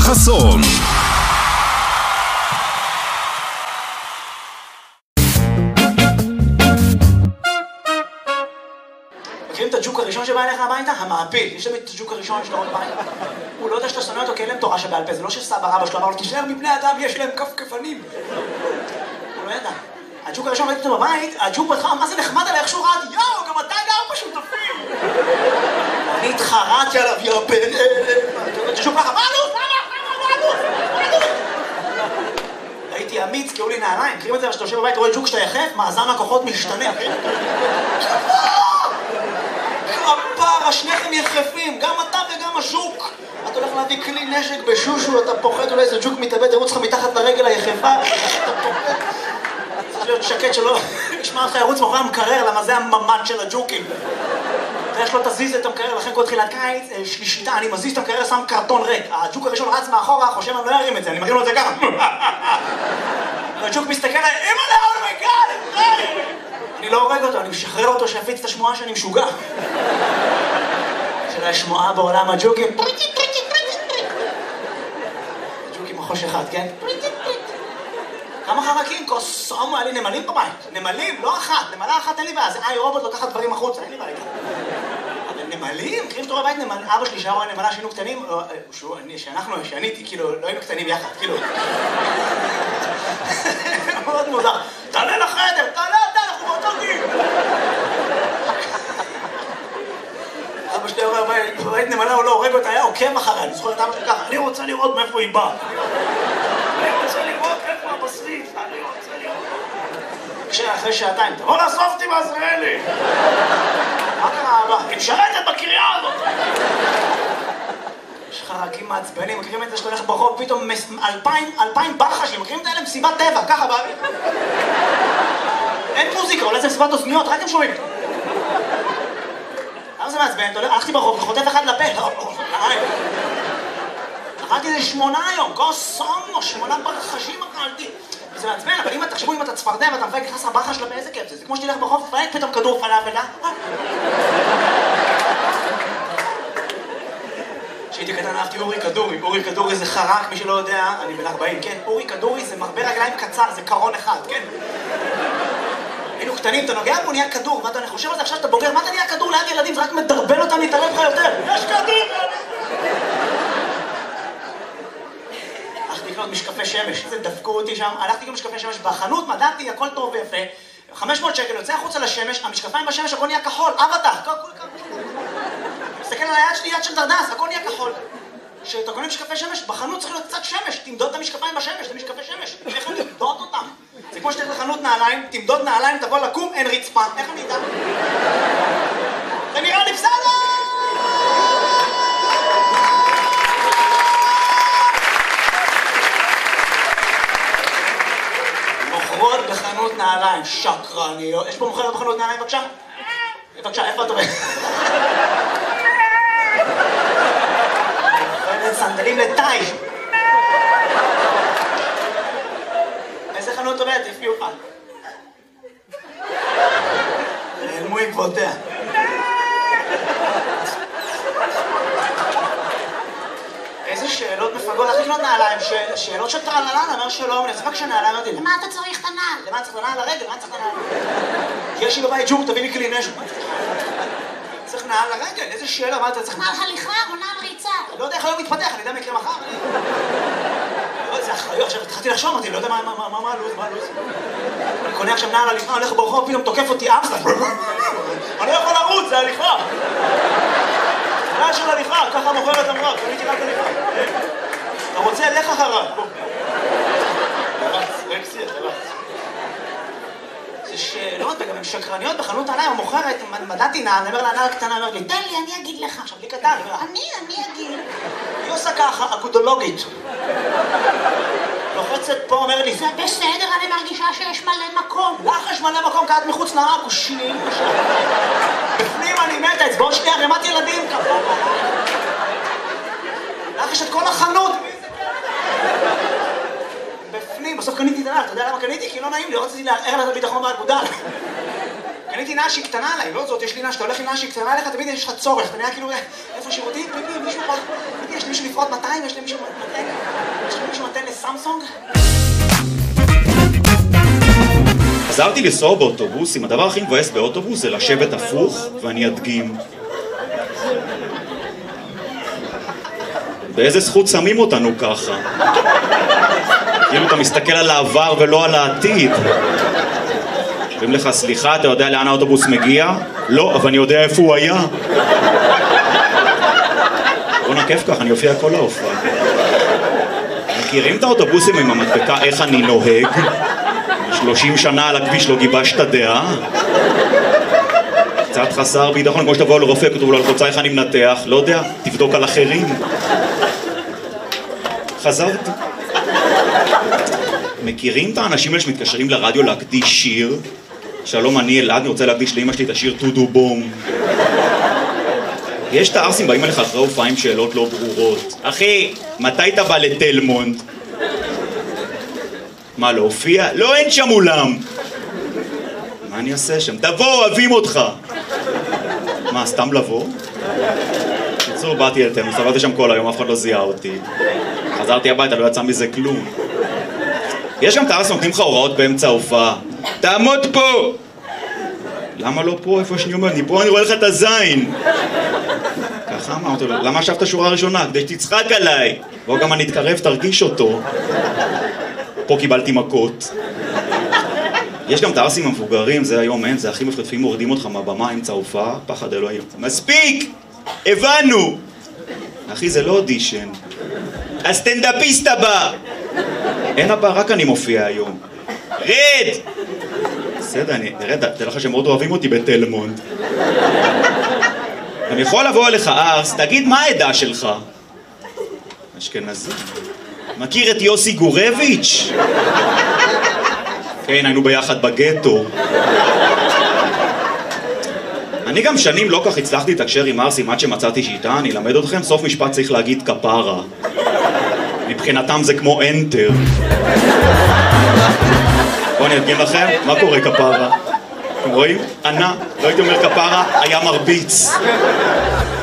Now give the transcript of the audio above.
חסון. מכירים את הג'וק הראשון שבא אליך הביתה? המעפיל. יש תמיד את הג'וק הראשון שלו בבית. הוא לא יודע שאתה שונא אותו כי אין להם תורה שבעל פה. זה לא שסבא רבא שלו אמר לו, תישאר מבני אדם, יש להם כפכפנים. הוא לא ידע. הג'וק הראשון ראיתי אותו בבית, הג'וק בהתחלה, מה זה נחמד עליי, איך שהוא רעד, יאו, גם אתה גר בשותפים. אני התחרתי עליו, יא בן אלה. הג'וק ככה, מה אלוף? הייתי אמיץ, קראו לי נעליים. מכירים את זה, כשאתה יושב בבית, רואה ג'וק שאתה יחף, מאזן הכוחות משתנה. הפרה, שניכם יחפים, גם אתה וגם הז'וק. אתה הולך להביא כלי נשק בשושו, אתה פוחד, אולי איזה ג'וק מתאבד, ירוץ לך מתחת לרגל היחפה. אתה פוחד. צריך להיות שקט שלא ישמע אותך ירוץ מאחורי המקרר, למה זה הממד של הג'וקים. ויש לו תזיז את המקרר, לכן כל תחילת קיץ, שלישיתה, אני מזיז את המקרר, שם קרטון ריק. הג'וק הראשון רץ מאחורה, חושב אני לא ארים את זה, אני מרים לו את זה ככה. והג'וק מסתכל עליי, אמא לאו, מגל! אני לא הורג אותו, אני משחרר אותו שיפיץ את השמועה שאני משוגע. של השמועה בעולם הג'וקים. הג'וקים מחוש אחד, כן? כמה חרקים? קוסומו, היה לי נמלים בבית. נמלים, לא אחת. נמלה אחת אין לי בעיה. זה רובוט לוקחת דברים החוצה, אין לי בעיה. אבל נמלים? מכירים שאתה רואה בית נמל? אבא שלי שהיה רואה נמלה שהיינו קטנים, שאני הייתי, כאילו, לא היינו קטנים יחד, כאילו. מאוד מוזר. תעלה לחדר, תעלה אתה, אנחנו באותו גיל. אבא שלי רואה בית נמלה, הוא לא הורג אותה, היה עוקב אחריי. אני זוכר את אבא שלי ככה, אני רוצה לראות מאיפה היא באה. אני רוצה לראות איפה הבשריף, אני רוצה לראות. אחרי שעתיים, תבוא לאסוף אותי בעזריאלי. מה קרה אבא? היא משרתת בקריה הזאת. יש חרקים מעצבנים, מכירים את זה שאתה הולך ברחוב, פתאום 2,000 ברחשים, מכירים את האלה מסיבת טבע, ככה באוויר. אין מוזיקה, אולי זה מסיבת אוזניות, רק אתם שומעים. למה זה מעצבן? הלכתי ברחוב וחוטף אחד לפה. אכלתי איזה 8 היום, קוסומו, 8 ברחשים אכלתי. וזה מעצבן, אבל אם תחשבו אם אתה צפרדע ואתה מפייק נכנס לברחה שלה באיזה כיף זה. זה כמו שתלך ברחוב, פייק פתאום כדור פלאפל, כשהייתי קטן אהבתי אורי כדורי. אורי כדורי זה חרק, מי שלא יודע, אני בן 40, כן? אורי כדורי זה מרבה רגליים קצר, זה קרון אחד, כן? היינו קטנים, אתה נוגע בו, נהיה כדור, מה אתה חושב על זה עכשיו שאתה בוגר? מה אתה נהיה כדור ליד ילדים? זה רק מדרבל אותם להתערב לך יותר. יש כדור! הלכתי לקנות משקפי שמש, זה דפקו אותי שם, הלכתי לקנות משקפי שמש בחנות, מדעתי, הכל טוב ויפה, 500 שקל, יוצא החוצה לשמש, המשקפיים בשמש, הכל נהיה כחול, אבטח, מסתכל על היד שלי, יד של דרדס, הכל נהיה כחול. כשאתה קונה משקפי שמש, בחנות צריך להיות קצת שמש, תמדוד את המשקפיים בשמש, את המשקפי שמש, איך אני אמדוד אותם? זה כמו שתלך לחנות נעליים, תמדוד נעליים, תבוא לקום, אין רצפה, איך אני אדע? זה נראה לי בסדר! מוכרות בחנות נעליים, שקרניות. יש פה מוכרת בחנות נעליים, בבקשה? בבקשה, איפה את עובדת? מוכרת סנדלים לטאי. איזה חנות עובדת? if you are. נעלמו עקבותיה. איזה שאלות מפגרות, איך לקנות נעליים? שאלות של טרללן, אומר שלום, אני בבקשה נעליים, אמרתי, למה אתה צריך את הנעל? למה צריך את הנעל לרגל? למה צריך את הנעל? יש לי בבית ג'וק, תביא לי כלי נשק. צריך נעל לרגל, איזה שאלה, מה אתה צריך? נעל הליכה או נעל ריצה? לא יודע איך היום מתפתח, אני יודע מה יקרה מחר. זה אחריות, עכשיו התחלתי לחשוב, אמרתי, לא יודע מה הלו"ז, אני קונה עכשיו נעל הליכה, הולך ברחוב, פתאום תוקף אותי אבא. אני לא יכול לרוץ, זה הליכה. נעל של הליכה, ככה מוכרת אמרה, קניתי רק הליכה. אתה רוצה, לך אחריו. רקסי, אתה רץ. זה שאלות, וגם הן שקרניות בחנות נעליים, המוכרת, מדעתי נעל, אני אומר לה, נעל קטנה, אומרת לי, תן לי, אני אגיד לך. עכשיו, לי קטן, אני אגיד. היא עושה ככה, אגודולוגית. לוחצת פה, אומרת לי, זה בסדר, אני מרגישה שיש מלא מקום. לך יש מלא מקום, כי את מחוץ לעכושים. בפנים אני מתה, אצבעות שנייה, רמת ילדים. לך יש את כל החנות. בפנים, בסוף קניתי את הנעל, אתה יודע למה קניתי? כי לא נעים לי, לא רציתי לערער לה את הביטחון באגודה. קניתי נעל שהיא קטנה עליי, לא זאת, יש לי נעל שאתה הולך עם נעל שהיא קטנה עליך, תמיד יש לך צורך, אתה נראה כאילו, איפה שירותים? מישהו, יש לי מישהו לפרוט 200, יש לי מישהו... סמסונג? חזרתי לנסוע באוטובוסים, הדבר הכי מבאס באוטובוס זה לשבת הפוך, ואני אדגים. באיזה זכות שמים אותנו ככה? כאילו אתה מסתכל על העבר ולא על העתיד. אומרים לך, סליחה, אתה יודע לאן האוטובוס מגיע? לא, אבל אני יודע איפה הוא היה. בוא נקף ככה, אני אופיע כל ההופעה. מכירים את האוטובוסים עם המדבקה איך אני נוהג? 30 שנה על הכביש לא גיבשת דעה? קצת חסר ביטחון, כמו שתבוא לרופא, כתוב לו על חוצה איך אני מנתח, לא יודע, תבדוק על אחרים. חזרתי. מכירים את האנשים האלה שמתקשרים לרדיו להקדיש שיר? שלום, אני אלעד, אני רוצה להקדיש לאמא שלי את השיר טודו בום. יש את הערסים באים אליך אחרי הופעה עם שאלות לא ברורות. אחי, מתי אתה בא לתל מונד? מה, להופיע? לא, אין שם אולם. מה אני אעשה שם? תבוא, אוהבים אותך. מה, סתם לבוא? בקיצור, באתי אל תל, סבלתי שם כל היום, אף אחד לא זיהה אותי. חזרתי הביתה, לא יצא מזה כלום. יש גם תארס נותנים לך הוראות באמצע ההופעה. תעמוד פה! למה לא פה? איפה שאני אומר? אני פה, אני רואה לך את הזין. ככה אמרתי לו, למה ישבת שורה ראשונה? כדי שתצחק עליי. בוא גם אני אתקרב, תרגיש אותו. פה קיבלתי מכות. יש גם תארסים המבוגרים, זה היום אין, זה הכי מפחדים, מורדים אותך מהבמה אמצע ההופעה, פחד אלוהים. מספיק! הבנו! אחי, זה לא אודישן. הסטנדאפיסט הבא! אין הבא, רק אני מופיע היום. רד! בסדר, אני ארד, תראה לך שהם מאוד אוהבים אותי בתל מונד. אני יכול לבוא אליך ארס, תגיד מה העדה שלך? אשכנזי. מכיר את יוסי גורביץ'? כן, היינו ביחד בגטו. אני גם שנים לא כך הצלחתי לתקשר עם ארסים עד שמצאתי שיטה, אני אלמד אתכם, סוף משפט צריך להגיד כפרה. מבחינתם זה כמו אנטר. בואו אני אדגים לכם, מה קורה כפרה? אתם רואים? ענה, לא הייתי אומר כפרה, היה מרביץ.